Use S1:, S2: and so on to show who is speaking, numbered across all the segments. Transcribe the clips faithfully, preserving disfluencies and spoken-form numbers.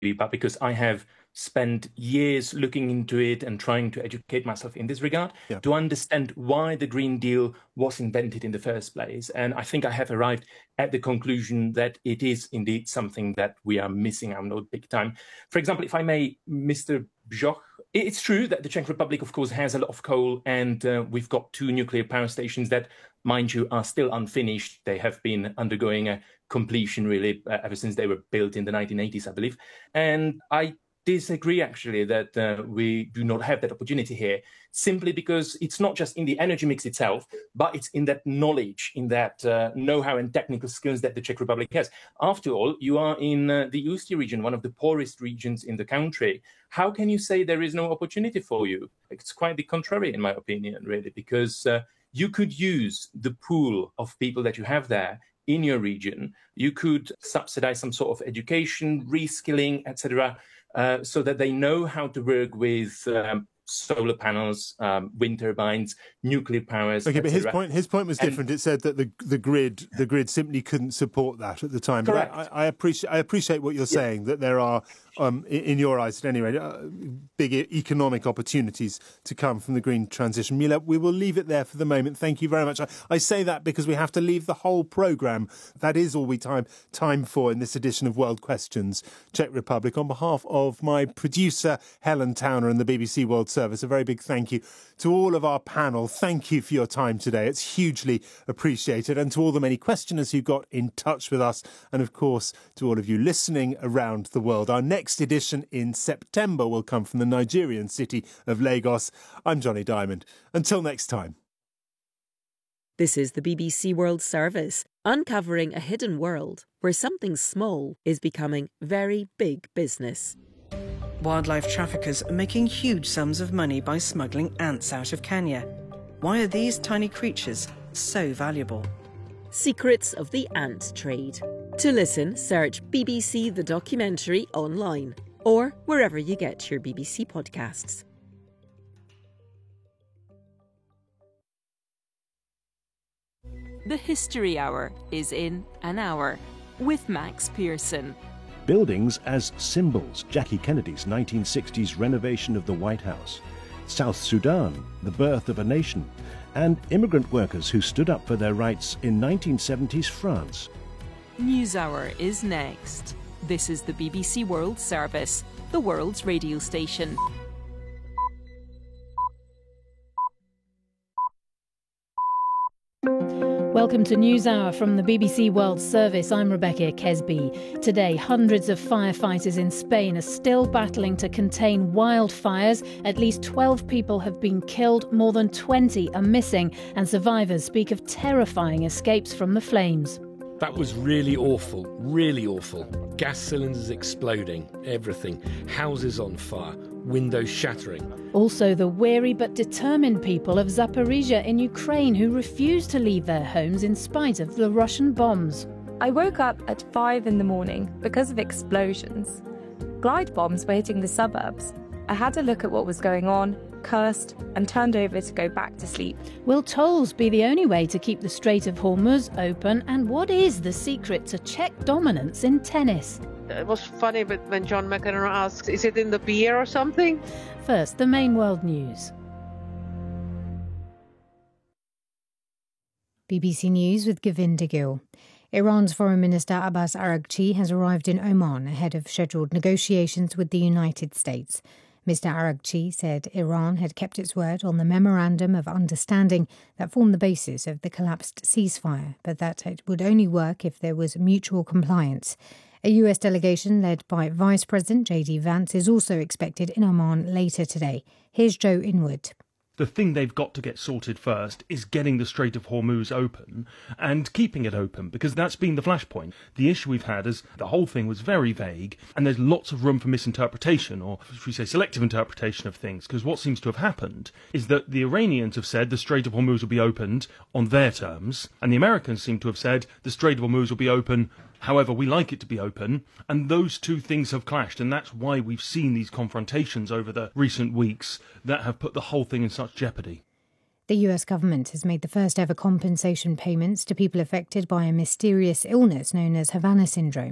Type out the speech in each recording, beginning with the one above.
S1: but because I have spent years looking into it and trying to educate myself in this regard yeah. to understand why the Green Deal was invented in the first place. And I think I have arrived at the conclusion that it is indeed something that we are missing out on big time. For example, if I may, Mister Bjoch, it's true that the Czech Republic, of course, has a lot of coal, and uh, we've got two nuclear power stations that, mind you, are still unfinished. They have been undergoing a completion, really, uh, ever since they were built in the nineteen eighties, I believe. And I disagree, actually, that uh, we do not have that opportunity here, simply because it's not just in the energy mix itself, but it's in that knowledge, in that uh, know-how and technical skills that the Czech Republic has. After all, you are in uh, the Ústí region, one of the poorest regions in the country. How can you say there is no opportunity for you? It's quite the contrary, in my opinion, really, because uh, you could use the pool of people that you have there in your region. You could subsidize some sort of education, reskilling, et cetera, Uh, so that they know how to work with um, solar panels, um, wind turbines, nuclear powers.
S2: Okay, but his point his point was different. And it said that the the grid the grid simply couldn't support that at the time.
S1: Correct.
S2: But I, I appreciate I appreciate what you're yeah. saying, that there are, um, in, in your eyes at any rate, uh, big economic opportunities to come from the green transition. Mila, we will leave it there for the moment. Thank you very much. I, I say that because we have to leave the whole programme. That is all we time time for in this edition of World Questions, Czech Republic. On behalf of my producer Helen Towner and the B B C World Service, a very big thank you to all of our panel. Thank you for your time today. It's hugely appreciated. And to all the many questioners who got in touch with us. And of course, to all of you listening around the world. Our next edition in September will come from the Nigerian city of Lagos. I'm Johnny Diamond. Until next time.
S3: This is the B B C World Service, uncovering a hidden world where something small is becoming very big business.
S4: Wildlife traffickers are making huge sums of money by smuggling ants out of Kenya. Why are these tiny creatures so valuable?
S3: Secrets of the ant trade. To listen, search B B C The Documentary online or wherever you get your B B C podcasts. The History Hour is in an hour with Max Pearson.
S5: Buildings as symbols, Jackie Kennedy's nineteen sixties renovation of the White House, South Sudan, the birth of a nation, and immigrant workers who stood up for their rights in nineteen seventies France.
S3: NewsHour is next. This is the B B C World Service, the world's radio station.
S6: Welcome to NewsHour from the B B C World Service. I'm Rebecca Kesby. Today, hundreds of firefighters in Spain are still battling to contain wildfires. At least twelve people have been killed, more than twenty are missing, and survivors speak of terrifying escapes from the flames.
S7: That was really awful, really awful. Gas cylinders exploding, everything. Houses on fire, windows shattering.
S6: Also the weary but determined people of Zaporizhia in Ukraine who refuse to leave their homes in spite of the Russian bombs.
S8: I woke up at five in the morning because of explosions. Glide bombs were hitting the suburbs. I had to look at what was going on, cursed, and turned over to go back to sleep.
S6: Will tolls be the only way to keep the Strait of Hormuz open? And what is the secret to Czech dominance in tennis?
S9: It was funny, but when John McEnroe asks, is it in the beer or something?
S6: First, the main world news. B B C News with Govinda Gill. Iran's Foreign Minister Abbas Araghchi has arrived in Oman ahead of scheduled negotiations with the United States. Mister Araghchi said Iran had kept its word on the Memorandum of Understanding that formed the basis of the collapsed ceasefire, but that it would only work if there was mutual compliance. A U S delegation led by Vice President J D Vance is also expected in Oman later today. Here's Joe Inwood.
S10: The thing they've got to get sorted first is getting the Strait of Hormuz open and keeping it open, because that's been the flashpoint. The issue we've had is the whole thing was very vague and there's lots of room for misinterpretation, or should we say selective interpretation of things, because what seems to have happened is that the Iranians have said the Strait of Hormuz will be opened on their terms, and the Americans seem to have said the Strait of Hormuz will be open however we like it to be open, and those two things have clashed, and that's why we've seen these confrontations over the recent weeks that have put the whole thing in such jeopardy.
S6: The U S government has made the first ever compensation payments to people affected by a mysterious illness known as Havana syndrome.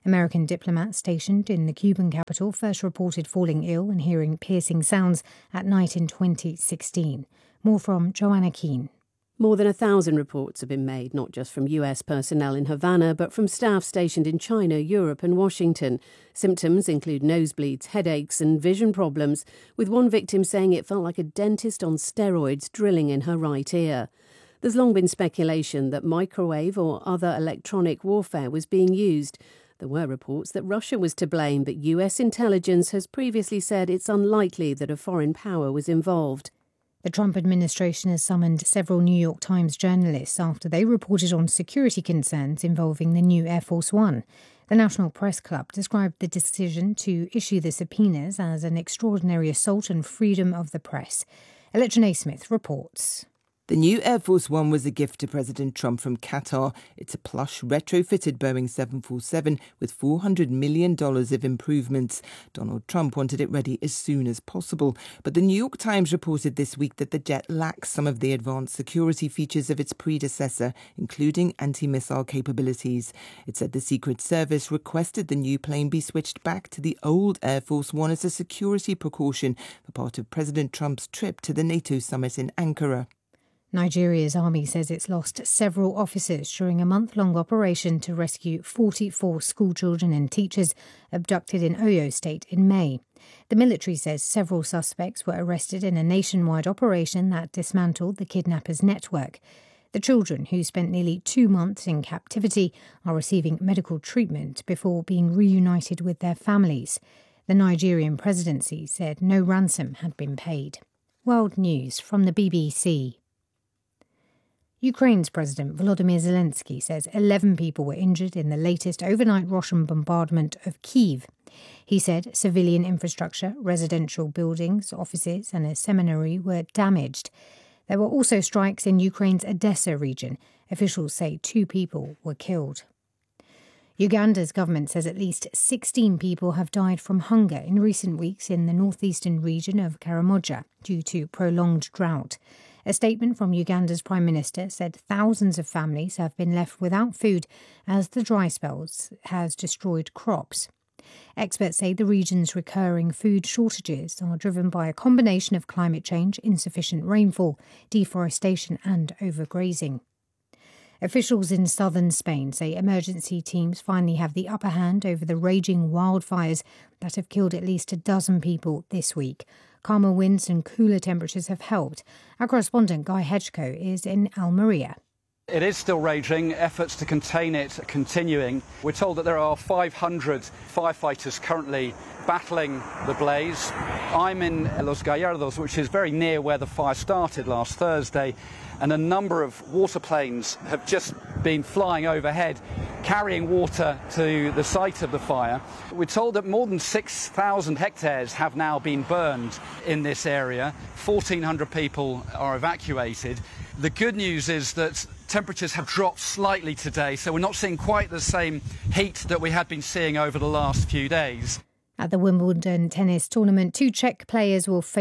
S6: American diplomats stationed in the Cuban capital first reported falling ill and hearing piercing sounds at night in twenty sixteen. More from Joanna Keane.
S11: More than a thousand reports have been made, not just from U S personnel in Havana, but from staff stationed in China, Europe and Washington. Symptoms include nosebleeds, headaches and vision problems, with one victim saying it felt like a dentist on steroids drilling in her right ear. There's long been speculation that microwave or other electronic warfare was being used. There were reports that Russia was to blame, but U S intelligence has previously said it's unlikely that a foreign power was involved.
S6: The Trump administration has summoned several New York Times journalists after they reported on security concerns involving the new Air Force One. The National Press Club described the decision to issue the subpoenas as an extraordinary assault on freedom of the press. Electra Smith reports.
S12: The new Air Force One was a gift to President Trump from Qatar. It's a plush, retrofitted Boeing seven forty-seven with four hundred million dollars of improvements. Donald Trump wanted it ready as soon as possible. But the New York Times reported this week that the jet lacks some of the advanced security features of its predecessor, including anti-missile capabilities. It said the Secret Service requested the new plane be switched back to the old Air Force One as a security precaution for part of President Trump's trip to the NATO summit in Ankara.
S6: Nigeria's army says it's lost several officers during a month-long operation to rescue forty-four schoolchildren and teachers abducted in Oyo State in May. The military says several suspects were arrested in a nationwide operation that dismantled the kidnappers' network. The children, who spent nearly two months in captivity, are receiving medical treatment before being reunited with their families. The Nigerian presidency said no ransom had been paid. World News from the B B C. Ukraine's President Volodymyr Zelensky says eleven people were injured in the latest overnight Russian bombardment of Kyiv. He said civilian infrastructure, residential buildings, offices and a seminary were damaged. There were also strikes in Ukraine's Odessa region. Officials say two people were killed. Uganda's government says at least sixteen people have died from hunger in recent weeks in the northeastern region of Karamoja due to prolonged drought. A statement from Uganda's Prime Minister said thousands of families have been left without food as the dry spells has destroyed crops. Experts say the region's recurring food shortages are driven by a combination of climate change, insufficient rainfall, deforestation and overgrazing. Officials in southern Spain say emergency teams finally have the upper hand over the raging wildfires that have killed at least a dozen people this week. Calmer winds and cooler temperatures have helped. Our correspondent Guy Hedgeko is in Almeria.
S13: It is still raging. Efforts to contain it are continuing. We're told that there are five hundred firefighters currently battling the blaze. I'm in Los Gallardos, which is very near where the fire started last Thursday, and a number of water planes have just been flying overhead, carrying water to the site of the fire. We're told that more than six thousand hectares have now been burned in this area. fourteen hundred people are evacuated. The good news is that temperatures have dropped slightly today, so we're not seeing quite the same heat that we had been seeing over the last few days.
S6: At the Wimbledon tennis tournament, two Czech players will face